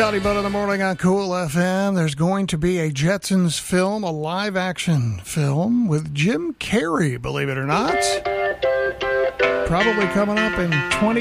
Scotty Bud in the morning on Cool FM. There's going to be a Jetsons film, a live-action film with Jim Carrey, believe it or not. Probably coming up in